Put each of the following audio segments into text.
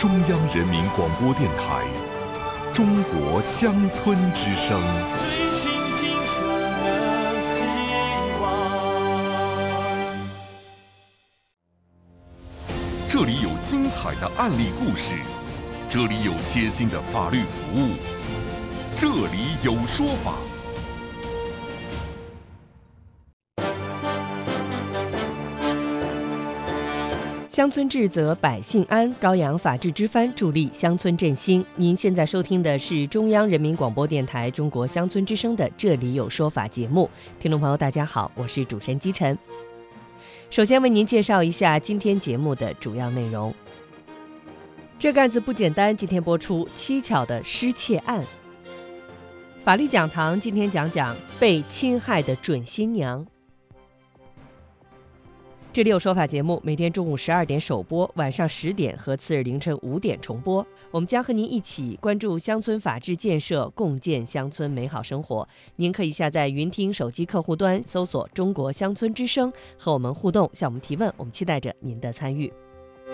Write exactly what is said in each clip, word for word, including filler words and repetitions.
中央人民广播电台中国乡村之声。这里有精彩的案例故事，这里有贴心的法律服务，这里有说法。 乡村治则百姓安，高扬法治之帆，助力乡村振兴。您现在收听的是中央人民广播电台中国乡村之声的《这里有说法》节目。听众朋友大家好，我是主持人姬晨。首先为您介绍一下今天节目的主要内容。这个案子不简单，今天播出蹊跷的失窃案。法律讲堂今天讲讲被侵害的准新娘。这里有说法节目每天中午十二点首播，晚上十点和次日凌晨五点重播。我们将和您一起关注乡村法治建设，共建乡村美好生活。您可以下载云听手机客户端，搜索中国乡村之声，和我们互动，向我们提问，我们期待着您的参与。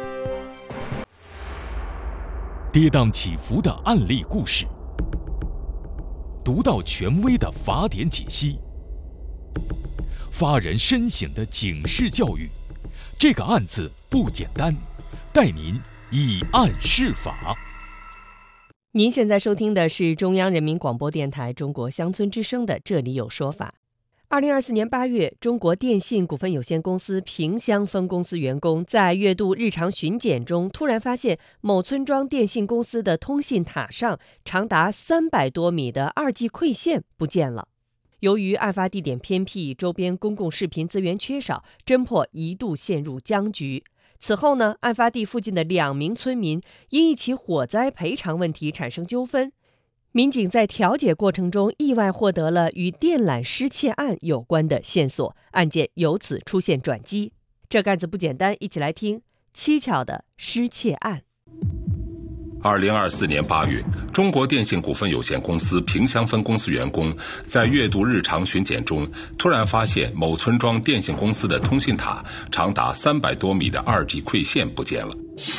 跌宕起伏的案例故事，独到权威的法典解析，发人深省的警示教育，这个案子不简单，带您以案释法。 您现在收听的是中央人民广播电台中国乡村之声的《这里有说法》。二零二四年八月，中国电信股份有限公司萍乡分公司员工在月度日常巡检中，突然发现某村庄电信公司的通信塔上长达三百多米的二 G 馈线不见了。由于案发地点偏僻，周边公共视频资源缺少，侦破一度陷入僵局。此后呢，案发地附近的两名村民因一起火灾赔偿问题产生纠纷，民警在调解过程中意外获得了与电缆失窃案有关的线索，案件由此出现转机。这个案子不简单，一起来听蹊跷的失窃案。 二零二四年八月，中国电信股份有限公司萍乡分公司员工在月度日常巡检中，突然发现某村庄电信公司的通信塔长达三百多米的二 G 馈线不见了。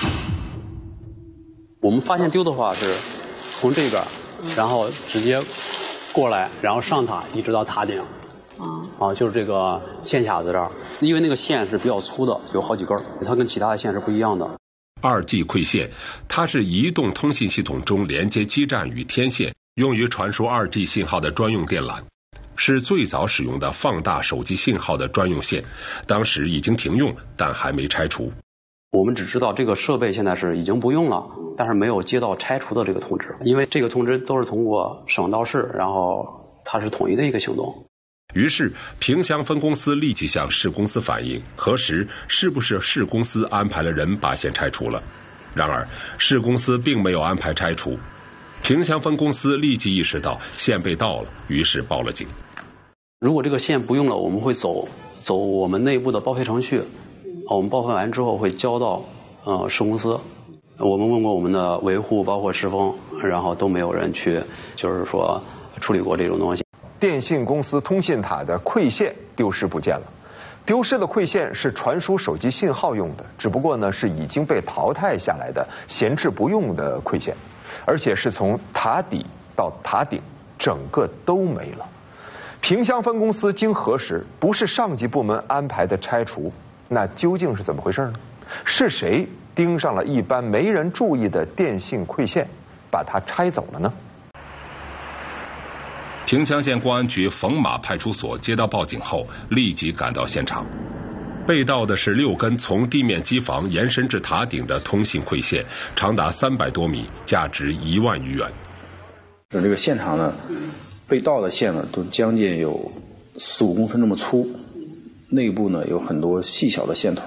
我们发现丢的话是从这边，然后直接过来，然后上塔一直到塔顶。啊，就是这个线卡在这儿，因为那个线是比较粗的，有好几根，它跟其他的线是不一样的。 二 G 馈线，它是移动通信系统中连接基站与天线，用于传输 二 G 信号的专用电缆，是最早使用的放大手机信号的专用线，当时已经停用，但还没拆除。 我们只知道这个设备现在是已经不用了，但是没有接到拆除的这个通知，因为这个通知都是通过省到市，然后它是统一的一个行动。 于是萍乡分公司立即向市公司反映，核实是不是市公司安排了人把线拆除了。然而市公司并没有安排拆除，萍乡分公司立即意识到线被盗了，于是报了警。 如果这个线不用了，我们会走走我们内部的报废程序，我们报废完之后会交到呃市公司。我们问过我们的维护包括施工，然后都没有人去就是说处理过这种东西。 电信公司通信塔的馈线丢失不见了，丢失的馈线是传输手机信号用的，只不过呢是已经被淘汰下来的闲置不用的馈线，而且是从塔底到塔顶整个都没了。萍乡分公司经核实，不是上级部门安排的拆除，那究竟是怎么回事呢？是谁盯上了一般没人注意的电信馈线，把它拆走了呢？ 萍乡县公安局冯马派出所接到报警后，立即赶到现场。被盗的是六根从地面机房延伸至塔顶的通信馈线，长达三百多米，价值一万余元。 这个现场呢，被盗的线呢都将近有四五公分这么粗，内部呢有很多细小的线头，